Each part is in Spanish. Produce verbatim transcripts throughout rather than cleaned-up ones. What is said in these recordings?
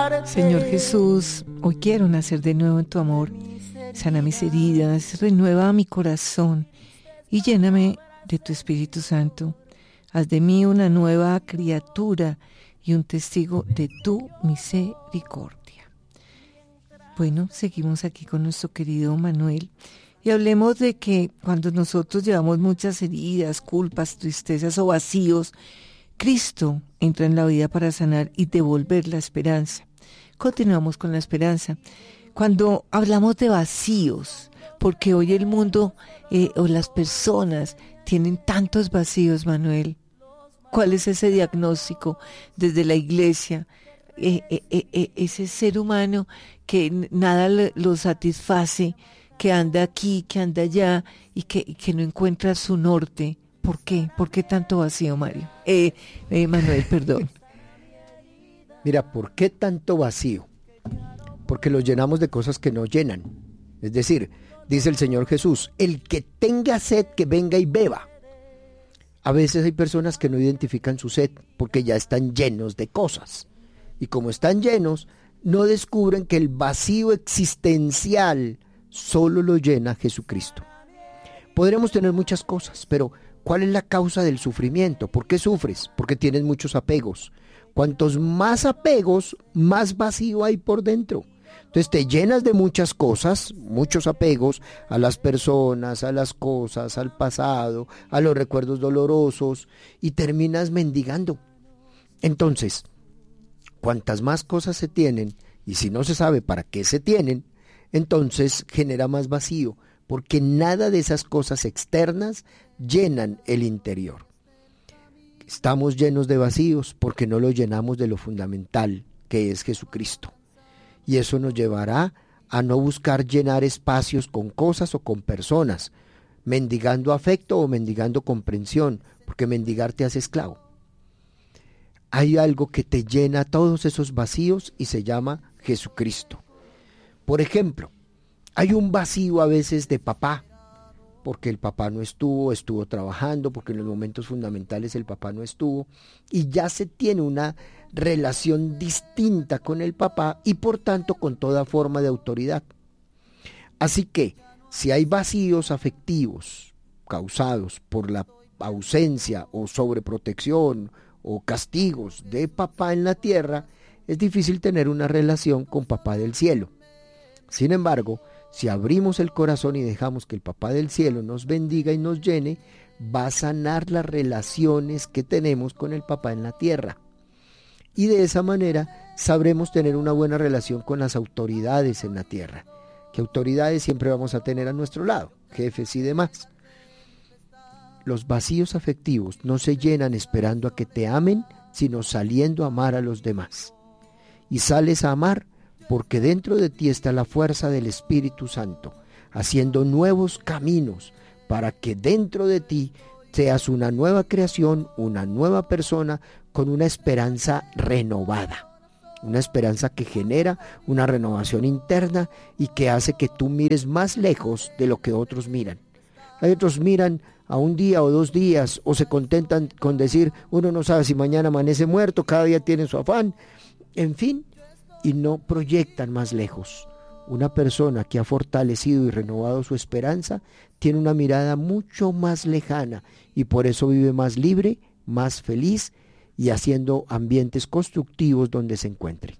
Señor Jesús, hoy quiero nacer de nuevo en tu amor. Sana mis heridas, renueva mi corazón y lléname de tu Espíritu Santo. Haz de mí una nueva criatura y un testigo de tu misericordia. Bueno, seguimos aquí con nuestro querido Manuel y hablemos de que cuando nosotros llevamos muchas heridas, culpas, tristezas o vacíos, Cristo entra en la vida para sanar y devolver la esperanza. Continuamos con la esperanza. Cuando hablamos de vacíos, porque hoy el mundo eh, o las personas tienen tantos vacíos, Manuel. ¿Cuál es ese diagnóstico desde la iglesia? Eh, eh, eh, ese ser humano que nada le, lo satisface, que anda aquí, que anda allá y que, y que no encuentra su norte. ¿Por qué? ¿Por qué tanto vacío, Mario? Eh, eh, Manuel, perdón. Mira, ¿por qué tanto vacío? Porque los llenamos de cosas que no llenan. Es decir, dice el Señor Jesús, el que tenga sed, que venga y beba. A veces hay personas que no identifican su sed porque ya están llenos de cosas. Y como están llenos, no descubren que el vacío existencial solo lo llena Jesucristo. Podremos tener muchas cosas, pero ¿cuál es la causa del sufrimiento? ¿Por qué sufres? Porque tienes muchos apegos. Cuantos más apegos, más vacío hay por dentro. Entonces te llenas de muchas cosas, muchos apegos a las personas, a las cosas, al pasado, a los recuerdos dolorosos y terminas mendigando. Entonces, cuantas más cosas se tienen y si no se sabe para qué se tienen, entonces genera más vacío, porque nada de esas cosas externas llenan el interior. Estamos llenos de vacíos porque no lo llenamos de lo fundamental, que es Jesucristo. Y eso nos llevará a no buscar llenar espacios con cosas o con personas, mendigando afecto o mendigando comprensión, porque mendigar te hace esclavo. Hay algo que te llena todos esos vacíos y se llama Jesucristo. Por ejemplo, hay un vacío a veces de papá, porque el papá no estuvo, estuvo trabajando, porque en los momentos fundamentales el papá no estuvo, y ya se tiene una relación distinta con el papá y por tanto con toda forma de autoridad. Así que, si hay vacíos afectivos causados por la ausencia o sobreprotección o castigos de papá en la tierra, es difícil tener una relación con papá del cielo. Sin embargo, si abrimos el corazón y dejamos que el papá del cielo nos bendiga y nos llene, va a sanar las relaciones que tenemos con el papá en la tierra. Y de esa manera sabremos tener una buena relación con las autoridades en la tierra. Que autoridades siempre vamos a tener a nuestro lado, jefes y demás. Los vacíos afectivos no se llenan esperando a que te amen, sino saliendo a amar a los demás. Y sales a amar porque dentro de ti está la fuerza del Espíritu Santo, haciendo nuevos caminos para que dentro de ti seas una nueva creación, una nueva persona con una esperanza renovada. Una esperanza que genera una renovación interna y que hace que tú mires más lejos de lo que otros miran. Hay otros miran a un día o dos días o se contentan con decir, uno no sabe si mañana amanece muerto, cada día tiene su afán, en fin, y no proyectan más lejos. Una persona que ha fortalecido y renovado su esperanza tiene una mirada mucho más lejana y por eso vive más libre, más feliz y haciendo ambientes constructivos donde se encuentre.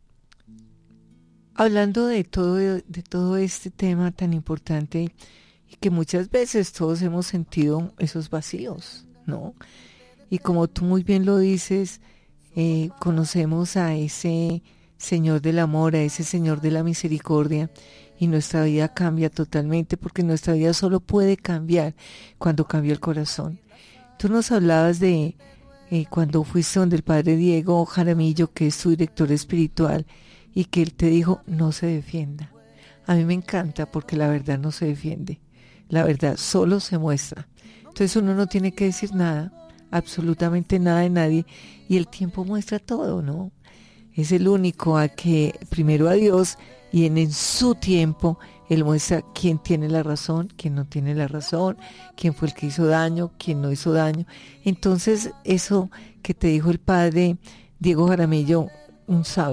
Hablando de todo, de todo este tema tan importante y que muchas veces todos hemos sentido esos vacíos, ¿no? Y como tú muy bien lo dices, eh, conocemos a ese Señor del amor, a ese Señor de la misericordia, y nuestra vida cambia totalmente, porque nuestra vida solo puede cambiar cuando cambia el corazón. Tú nos hablabas de eh, cuando fuiste donde el Padre Diego Jaramillo, que es tu director espiritual, y que él te dijo, no se defienda. A mí me encanta porque la verdad no se defiende, la verdad solo se muestra. Entonces uno no tiene que decir nada, absolutamente nada de nadie, y el tiempo muestra todo, ¿no? Es el único a que, primero a Dios, y en, en su tiempo, Él muestra quién tiene la razón, quién no tiene la razón, quién fue el que hizo daño, quién no hizo daño. Entonces, eso que te dijo el Padre Diego Jaramillo, un sabio,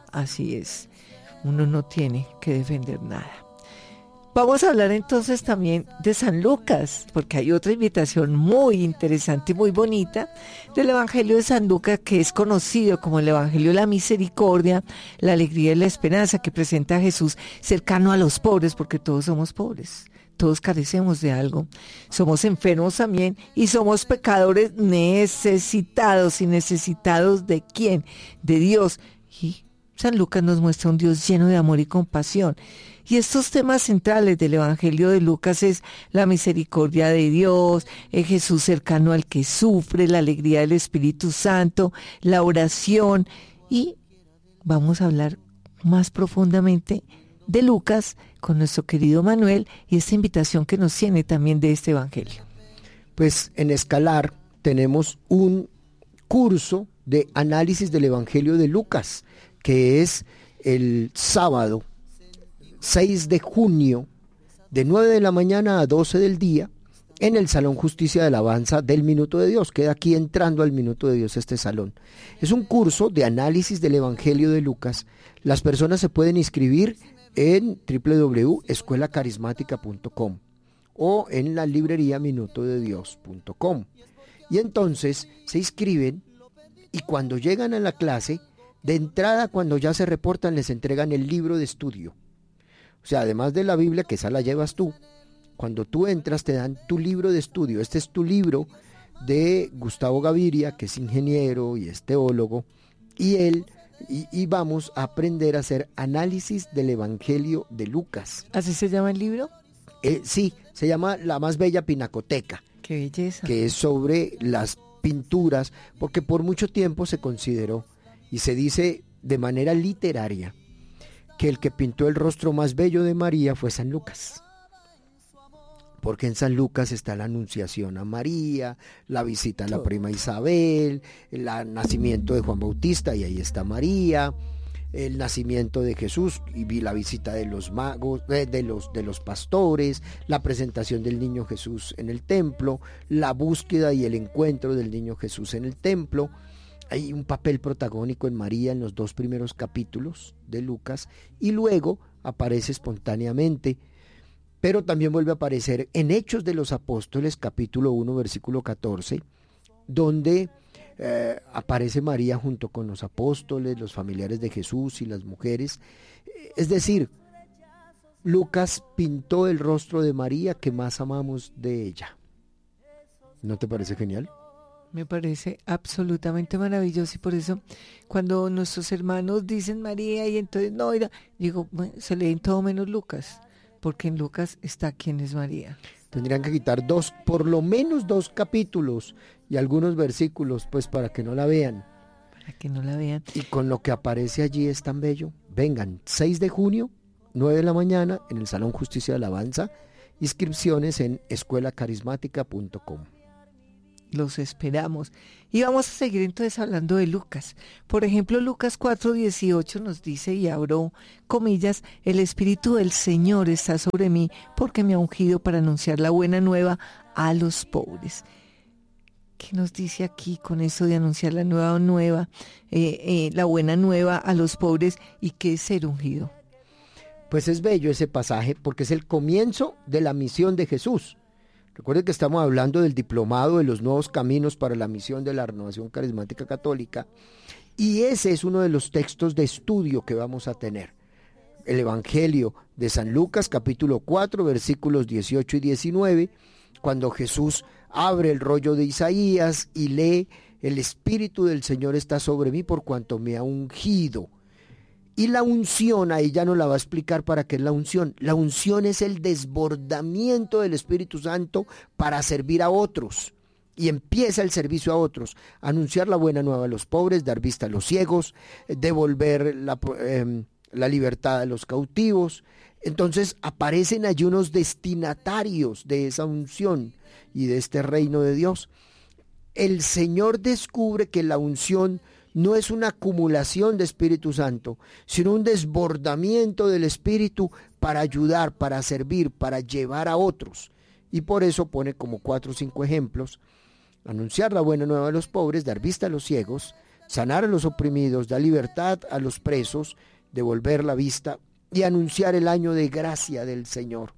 Así es, uno no tiene que defender nada. Vamos a hablar entonces también de San Lucas, porque hay otra invitación muy interesante y muy bonita del Evangelio de San Lucas, que es conocido como el Evangelio de la Misericordia, la alegría y la esperanza, que presenta a Jesús cercano a los pobres, porque todos somos pobres, todos carecemos de algo, somos enfermos también y somos pecadores necesitados. ¿Y necesitados de quién? De Dios. Y San Lucas nos muestra un Dios lleno de amor y compasión. Y estos temas centrales del Evangelio de Lucas es la misericordia de Dios, el Jesús cercano al que sufre, la alegría del Espíritu Santo, la oración. Y vamos a hablar más profundamente de Lucas con nuestro querido Manuel y esta invitación que nos tiene también de este Evangelio. Pues en Escalar tenemos un curso de análisis del Evangelio de Lucas, que es el sábado seis de junio, de nueve de la mañana a doce del día, en el Salón Justicia de Alabanza del Minuto de Dios. Queda aquí entrando al Minuto de Dios este salón. Es un curso de análisis del Evangelio de Lucas. Las personas se pueden inscribir en doble u doble u doble u punto escuela carismática punto com o en la librería minuto de dios punto com. Y entonces se inscriben y cuando llegan a la clase, de entrada, cuando ya se reportan, les entregan el libro de estudio. O sea, además de la Biblia, que esa la llevas tú, cuando tú entras te dan tu libro de estudio. Este es tu libro de Gustavo Gaviria, que es ingeniero y es teólogo, y él, y, y vamos a aprender a hacer análisis del Evangelio de Lucas. ¿Así se llama el libro? Eh, sí, se llama La Más Bella Pinacoteca. ¡Qué belleza! Que es sobre las pinturas, porque por mucho tiempo se consideró, y se dice de manera literaria, que el que pintó el rostro más bello de María fue San Lucas, porque en San Lucas está la anunciación a María, la visita a la prima Isabel, el nacimiento de Juan Bautista, y ahí está María, el nacimiento de Jesús y la visita de los magos, de, de los de los pastores, la presentación del niño Jesús en el templo, la búsqueda y el encuentro del niño Jesús en el templo. Hay un papel protagónico en María en los dos primeros capítulos de Lucas y luego aparece espontáneamente, pero también vuelve a aparecer en Hechos de los Apóstoles, capítulo uno, versículo catorce, donde eh, aparece María junto con los apóstoles, los familiares de Jesús y las mujeres. Es decir, Lucas pintó el rostro de María que más amamos de ella. ¿No te parece genial? Me parece absolutamente maravilloso, y por eso cuando nuestros hermanos dicen María y entonces no, mira, digo, bueno, se leen todo menos Lucas, porque en Lucas está quién es María. Tendrían que quitar dos, por lo menos dos capítulos y algunos versículos, pues para que no la vean. Para que no la vean. Y con lo que aparece allí es tan bello. Vengan, seis de junio, nueve de la mañana, en el Salón Justicia de Alabanza, inscripciones en escuela carismática punto com. Los esperamos. Y vamos a seguir entonces hablando de Lucas. Por ejemplo, Lucas cuatro dieciocho nos dice, y abro comillas, el Espíritu del Señor está sobre mí porque me ha ungido para anunciar la buena nueva a los pobres. ¿Qué nos dice aquí con eso de anunciar la nueva nueva, eh, eh, la buena nueva a los pobres? ¿Y qué es ser ungido? Pues es bello ese pasaje porque es el comienzo de la misión de Jesús. Recuerden que estamos hablando del diplomado de los nuevos caminos para la misión de la Renovación Carismática Católica, y ese es uno de los textos de estudio que vamos a tener. El Evangelio de San Lucas, capítulo cuatro, versículos dieciocho y diecinueve, cuando Jesús abre el rollo de Isaías y lee, el Espíritu del Señor está sobre mí por cuanto me ha ungido. Y la unción, ahí ya nos la va a explicar para qué es la unción. La unción es el desbordamiento del Espíritu Santo para servir a otros. Y empieza el servicio a otros. Anunciar la buena nueva a los pobres, dar vista a los ciegos, devolver la, eh, la libertad a los cautivos. Entonces aparecen allí unos destinatarios de esa unción y de este reino de Dios. El Señor descubre que la unción no es una acumulación de Espíritu Santo, sino un desbordamiento del Espíritu para ayudar, para servir, para llevar a otros. Y por eso pone como cuatro o cinco ejemplos: anunciar la buena nueva a los pobres, dar vista a los ciegos, sanar a los oprimidos, dar libertad a los presos, devolver la vista y anunciar el año de gracia del Señor.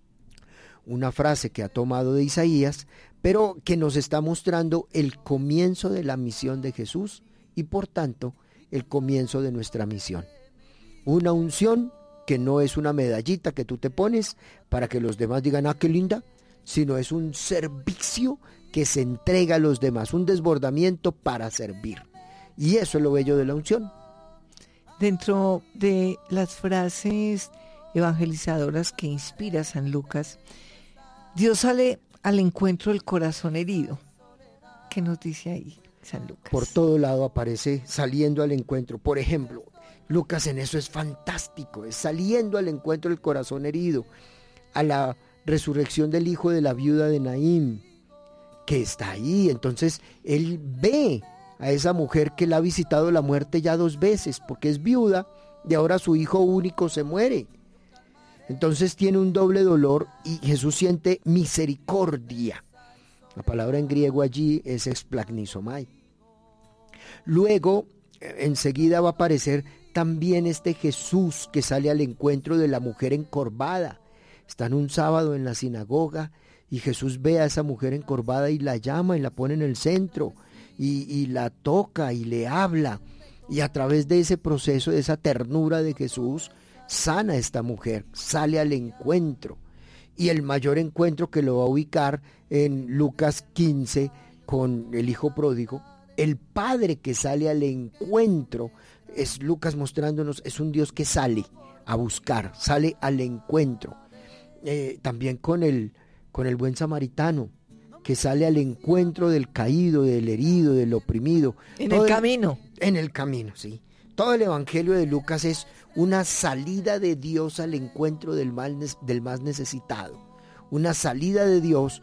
Una frase que ha tomado de Isaías, pero que nos está mostrando el comienzo de la misión de Jesús y por tanto el comienzo de nuestra misión. Una unción que no es una medallita que tú te pones para que los demás digan, ah, qué linda, sino es un servicio que se entrega a los demás, un desbordamiento para servir. Y eso es lo bello de la unción. Dentro de las frases evangelizadoras que inspira San Lucas, Dios sale al encuentro del corazón herido. ¿Qué nos dice ahí San Lucas? Por todo lado aparece saliendo al encuentro. Por ejemplo, Lucas en eso es fantástico, es saliendo al encuentro del corazón herido, a la resurrección del hijo de la viuda de Naín, que está ahí. Entonces él ve a esa mujer que le ha visitado la muerte ya dos veces, porque es viuda y ahora su hijo único se muere. Entonces tiene un doble dolor y Jesús siente misericordia. La palabra en griego allí es esplagnizomai. Luego, enseguida va a aparecer también este Jesús que sale al encuentro de la mujer encorvada. Están un sábado en la sinagoga y Jesús ve a esa mujer encorvada y la llama y la pone en el centro y, y la toca y le habla. Y a través de ese proceso, de esa ternura de Jesús, sana a esta mujer, sale al encuentro. Y el mayor encuentro que lo va a ubicar en Lucas quince con el hijo pródigo, el padre que sale al encuentro, es Lucas mostrándonos, es un Dios que sale a buscar, sale al encuentro. Eh, también con el, con el buen samaritano, que sale al encuentro del caído, del herido, del oprimido. En el camino. En el camino, sí. Todo el evangelio de Lucas es una salida de Dios al encuentro del, mal, del más necesitado. Una salida de Dios,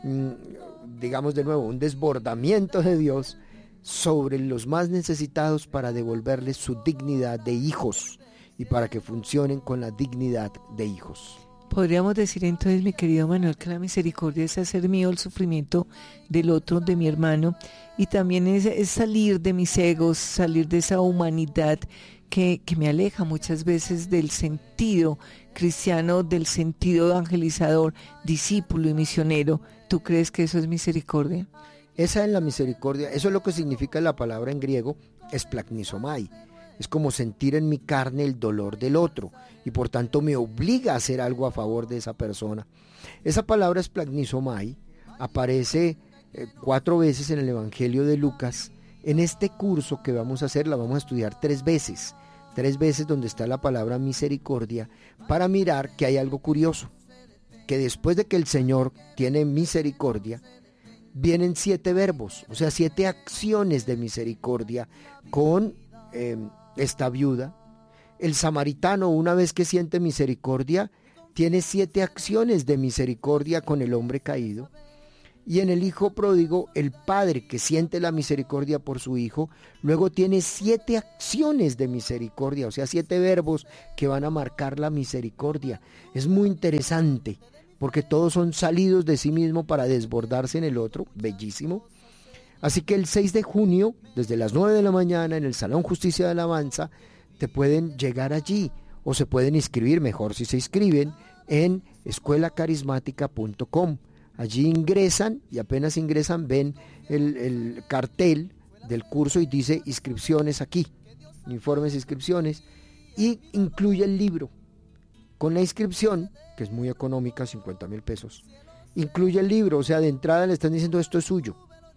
digamos de nuevo, un desbordamiento de Dios sobre los más necesitados para devolverles su dignidad de hijos y para que funcionen con la dignidad de hijos. Podríamos decir entonces, mi querido Manuel, que la misericordia es hacer mío el sufrimiento del otro, de mi hermano, y también es, es salir de mis egos, salir de esa humanidad que, que me aleja muchas veces del sentido cristiano, del sentido evangelizador, discípulo y misionero. ¿Tú crees que eso es misericordia? Esa es la misericordia, eso es lo que significa la palabra en griego, esplagnizomai. Es como sentir en mi carne el dolor del otro y por tanto me obliga a hacer algo a favor de esa persona. Esa palabra esplagnizomai aparece eh, cuatro veces en el Evangelio de Lucas. En este curso que vamos a hacer la vamos a estudiar tres veces, tres veces donde está la palabra misericordia, para mirar que hay algo curioso, que después de que el Señor tiene misericordia, vienen siete verbos, o sea, siete acciones de misericordia con eh, esta viuda. El samaritano, una vez que siente misericordia, tiene siete acciones de misericordia con el hombre caído. Y en el hijo pródigo, el padre que siente la misericordia por su hijo, luego tiene siete acciones de misericordia, o sea, siete verbos que van a marcar la misericordia. Es muy interesante, porque todos son salidos de sí mismo para desbordarse en el otro, bellísimo. Así que el seis de junio, desde las nueve de la mañana, en el Salón Justicia de Alabanza, te pueden llegar allí, o se pueden inscribir, mejor si se inscriben, en escuela carismática punto com. Allí ingresan, y apenas ingresan ven el, el cartel del curso y dice inscripciones aquí, informes de inscripciones, y incluye el libro. Con la inscripción, que es muy económica, cincuenta mil pesos, incluye el libro, o sea, de entrada le están diciendo esto es suyo.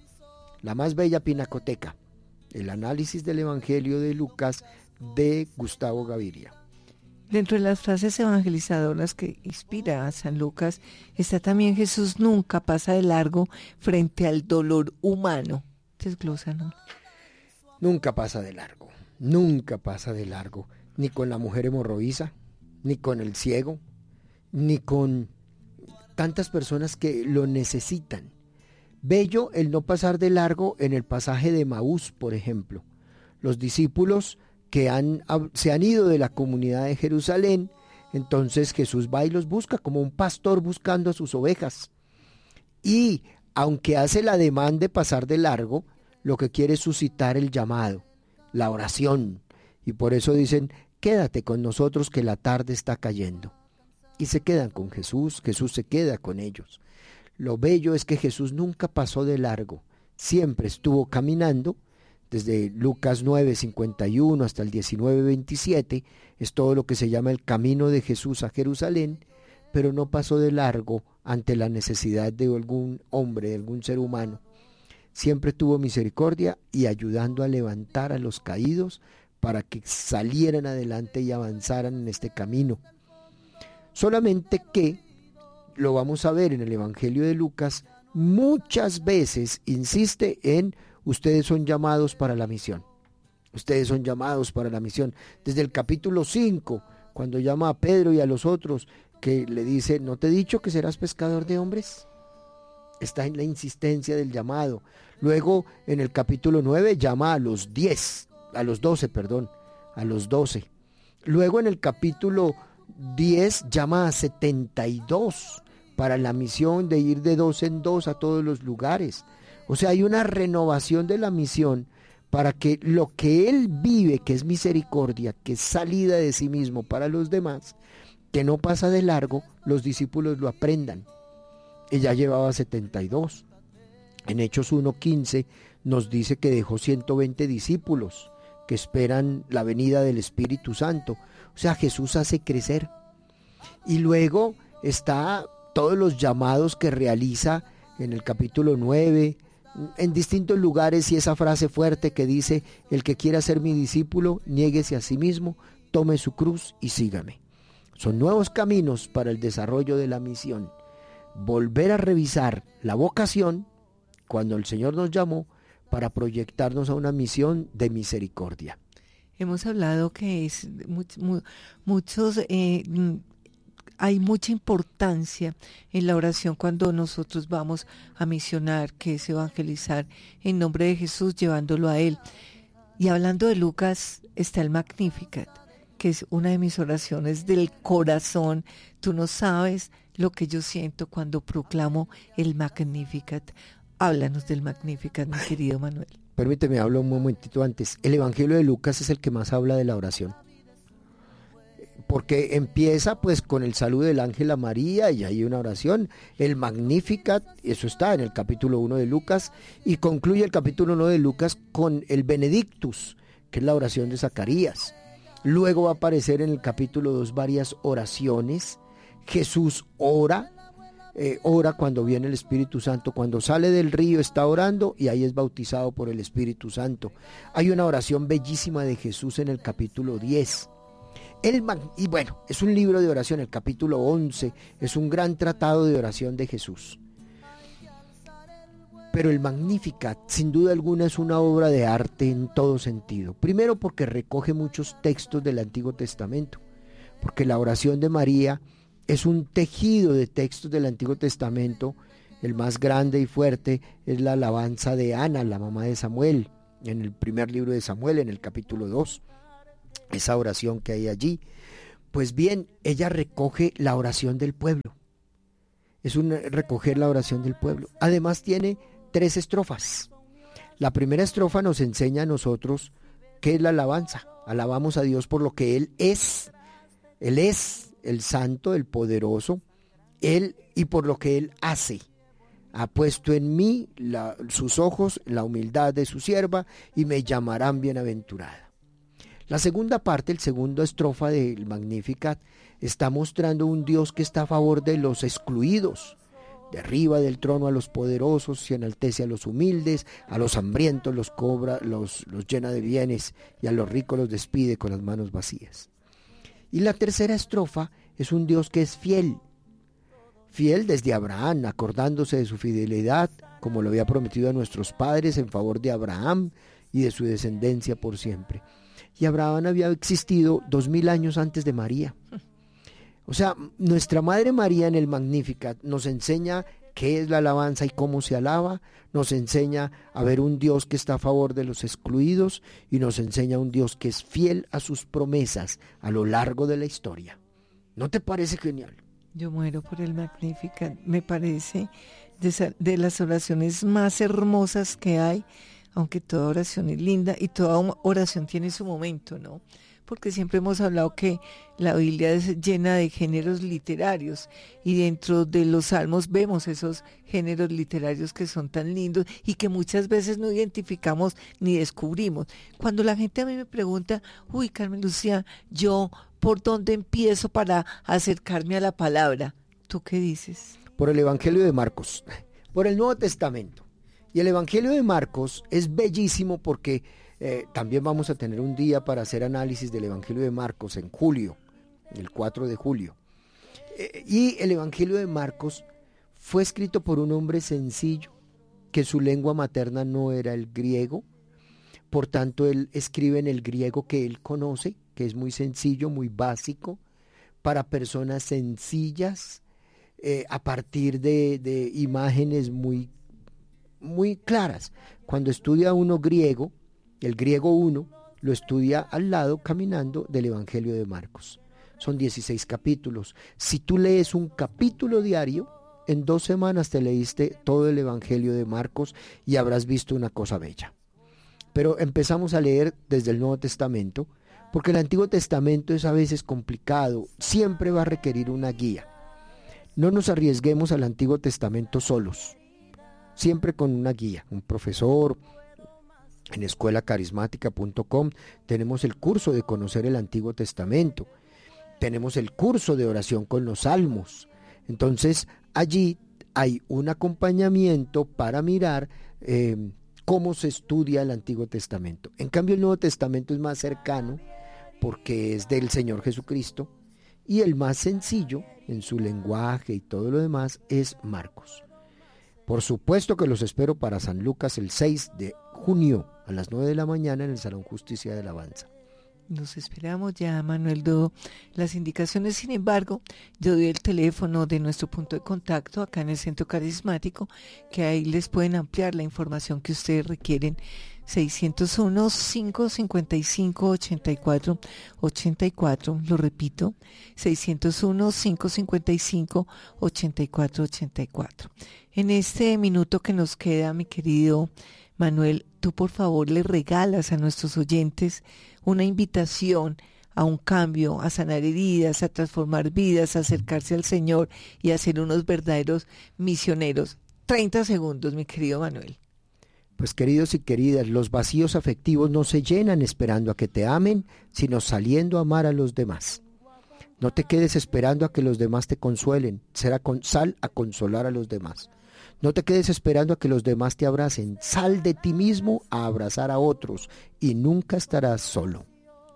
La más bella pinacoteca, el análisis del Evangelio de Lucas de Gustavo Gaviria. Dentro de las frases evangelizadoras que inspira a San Lucas está también Jesús nunca pasa de largo frente al dolor humano. Desglósanos. Nunca pasa de largo, nunca pasa de largo, ni con la mujer hemorroísa, ni con el ciego, ni con tantas personas que lo necesitan. Bello el no pasar de largo en el pasaje de Maús, por ejemplo. Los discípulos que han, se han ido de la comunidad de Jerusalén, entonces Jesús va y los busca como un pastor buscando a sus ovejas. Y aunque hace la demanda de pasar de largo, lo que quiere es suscitar el llamado, la oración. Y por eso dicen, quédate con nosotros que la tarde está cayendo. Y se quedan con Jesús, Jesús se queda con ellos. Lo bello es que Jesús nunca pasó de largo, siempre estuvo caminando. Desde Lucas nueve, cincuenta y uno hasta el diecinueve, veintisiete, es todo lo que se llama el camino de Jesús a Jerusalén, pero no pasó de largo ante la necesidad de algún hombre, de algún ser humano. Siempre tuvo misericordia y ayudando a levantar a los caídos para que salieran adelante y avanzaran en este camino. Solamente que, lo vamos a ver en el Evangelio de Lucas, muchas veces insiste en ustedes son llamados para la misión. Ustedes son llamados para la misión. Desde el capítulo cinco, cuando llama a Pedro y a los otros, que le dice, ¿no te he dicho que serás pescador de hombres? Está en la insistencia del llamado. Luego, en el capítulo nueve, llama a los diez, a los doce, perdón, a los doce. Luego, en el capítulo diez, llama a setenta y dos para la misión de ir de dos en dos a todos los lugares. O sea, hay una renovación de la misión para que lo que Él vive, que es misericordia, que es salida de sí mismo para los demás, que no pasa de largo, los discípulos lo aprendan. Ella llevaba setenta y dos. En Hechos uno quince nos dice que dejó ciento veinte discípulos que esperan la venida del Espíritu Santo. O sea, Jesús hace crecer. Y luego está todos los llamados que realiza en el capítulo nueve, en distintos lugares, y esa frase fuerte que dice, el que quiera ser mi discípulo, niéguese a sí mismo, tome su cruz y sígame. Son nuevos caminos para el desarrollo de la misión. Volver a revisar la vocación cuando el Señor nos llamó para proyectarnos a una misión de misericordia. Hemos hablado que es much, mu, muchos... Eh, Hay mucha importancia en la oración cuando nosotros vamos a misionar, que es evangelizar en nombre de Jesús, llevándolo a Él. Y hablando de Lucas, está el Magnificat, que es una de mis oraciones del corazón. Tú no sabes lo que yo siento cuando proclamo el Magnificat. Háblanos del Magnificat, mi querido Manuel. Permíteme, hablo un momentito antes. El Evangelio de Lucas es el que más habla de la oración, porque empieza pues con el saludo del ángel a María y hay una oración, el Magnificat, eso está en el capítulo uno de Lucas, y concluye el capítulo uno de Lucas con el Benedictus, que es la oración de Zacarías. Luego va a aparecer en el capítulo dos varias oraciones. Jesús ora, eh, ora cuando viene el Espíritu Santo, cuando sale del río está orando y ahí es bautizado por el Espíritu Santo. Hay una oración bellísima de Jesús en el capítulo diez. El, y bueno, es un libro de oración, el capítulo once, es un gran tratado de oración de Jesús. Pero el Magnificat, sin duda alguna, es una obra de arte en todo sentido. Primero porque recoge muchos textos del Antiguo Testamento, porque la oración de María es un tejido de textos del Antiguo Testamento. El más grande y fuerte es la alabanza de Ana, la mamá de Samuel, en el primer libro de Samuel, en el capítulo dos. Esa oración que hay allí. Pues bien, ella recoge la oración del pueblo. Es un recoger la oración del pueblo. Además tiene tres estrofas. La primera estrofa nos enseña a nosotros qué es la alabanza. Alabamos a Dios por lo que Él es. Él es el santo, el poderoso. Él y por lo que Él hace. Ha puesto en mí la, sus ojos, la humildad de su sierva, y me llamarán bienaventurada. La segunda parte, el segundo estrofa del Magnificat, está mostrando un Dios que está a favor de los excluidos. Derriba del trono a los poderosos y enaltece a los humildes, a los hambrientos los cobra, los, los llena de bienes, y a los ricos los despide con las manos vacías. Y la tercera estrofa es un Dios que es fiel. Fiel desde Abraham, acordándose de su fidelidad, como lo había prometido a nuestros padres, en favor de Abraham y de su descendencia por siempre. Y Abraham había existido dos mil años antes de María. O sea, nuestra Madre María en el Magnificat nos enseña qué es la alabanza y cómo se alaba, nos enseña a ver un Dios que está a favor de los excluidos y nos enseña un Dios que es fiel a sus promesas a lo largo de la historia. ¿No te parece genial? Yo muero por el Magnificat, me parece de, de las oraciones más hermosas que hay. aunque toda oración es linda y toda oración tiene su momento, ¿no? Porque siempre hemos hablado que la Biblia es llena de géneros literarios y dentro de los salmos vemos esos géneros literarios que son tan lindos y que muchas veces no identificamos ni descubrimos. Cuando la gente a mí me pregunta, uy, Carmen Lucía, yo, ¿por dónde empiezo para acercarme a la palabra? ¿Tú qué dices? Por el Evangelio de Marcos, por el Nuevo Testamento. Y el Evangelio de Marcos es bellísimo porque eh, también vamos a tener un día para hacer análisis del Evangelio de Marcos en julio, el cuatro de julio. Eh, y el Evangelio de Marcos fue escrito por un hombre sencillo, que su lengua materna no era el griego, por tanto él escribe en el griego que él conoce, que es muy sencillo, muy básico, para personas sencillas, eh, a partir de, de imágenes muy muy claras. Cuando estudia uno griego, el griego uno, lo estudia al lado caminando del Evangelio de Marcos. Son dieciséis capítulos. Si tú lees un capítulo diario, en dos semanas te leíste todo el Evangelio de Marcos y habrás visto una cosa bella. Pero empezamos a leer desde el Nuevo Testamento, porque el Antiguo Testamento es a veces complicado, siempre va a requerir una guía. No nos arriesguemos al Antiguo Testamento solos. Siempre con una guía, un profesor. En escuela carismática punto com tenemos el curso de conocer el Antiguo Testamento, tenemos el curso de oración con los salmos. Entonces allí hay un acompañamiento para mirar eh, cómo se estudia el Antiguo Testamento. En cambio el Nuevo Testamento es más cercano porque es del Señor Jesucristo, y el más sencillo en su lenguaje y todo lo demás es Marcos. Por supuesto que los espero para San Lucas el seis de junio a las nueve de la mañana en el Salón Justicia de Alabanza. Nos esperamos ya, Manuel dio las indicaciones. Sin embargo, yo doy el teléfono de nuestro punto de contacto acá en el Centro Carismático, que ahí les pueden ampliar la información que ustedes requieren. seiscientos uno, cinco cincuenta y cinco, ochenta y cuatro ochenta y cuatro, lo repito, seiscientos uno, cinco cincuenta y cinco, ochenta y cuatro ochenta y cuatro. En este minuto que nos queda, mi querido Manuel, tú por favor le regalas a nuestros oyentes una invitación a un cambio, a sanar heridas, a transformar vidas, a acercarse al Señor y a ser unos verdaderos misioneros. treinta segundos, mi querido Manuel. Pues queridos y queridas, los vacíos afectivos no se llenan esperando a que te amen, sino saliendo a amar a los demás. No te quedes esperando a que los demás te consuelen, será con, sal a consolar a los demás. No te quedes esperando a que los demás te abracen, sal de ti mismo a abrazar a otros y nunca estarás solo.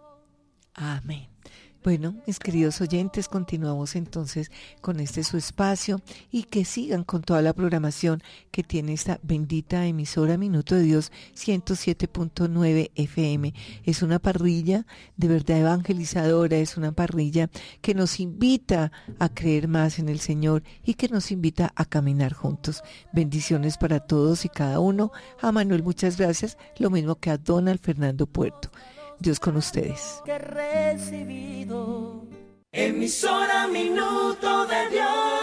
Amén. Bueno, mis queridos oyentes, continuamos entonces con este su espacio y que sigan con toda la programación que tiene esta bendita emisora Minuto de Dios ciento siete punto nueve F M. Es una parrilla de verdad evangelizadora, es una parrilla que nos invita a creer más en el Señor y que nos invita a caminar juntos. Bendiciones para todos y cada uno. A Manuel, muchas gracias, lo mismo que a Donald Fernando Puerto. Dios con ustedes. Que he recibido emisora Minuto de Dios.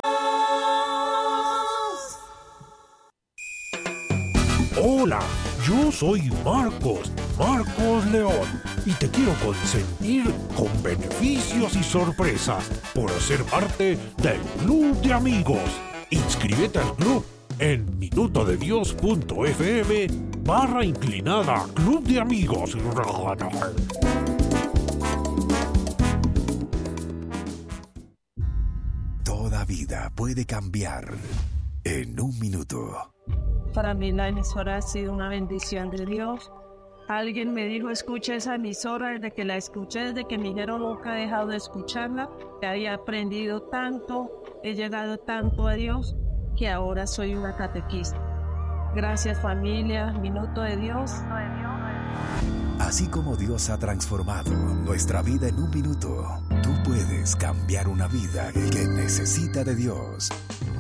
Hola, yo soy Marcos, Marcos León, y te quiero consentir con beneficios y sorpresas por ser parte del Club de Amigos. Inscríbete al club en minutodedios.fm barra inclinada Club de Amigos. Toda vida puede cambiar en un minuto. Para mí la emisora ha sido una bendición de Dios. Alguien me dijo, escucha esa emisora. Desde que la escuché, desde que me dijeron, nunca he dejado de escucharla. Que he aprendido tanto, he llegado tanto a Dios, que ahora soy una catequista. Gracias, familia. Minuto de Dios. Así como Dios ha transformado nuestra vida en un minuto, tú puedes cambiar una vida que necesita de Dios.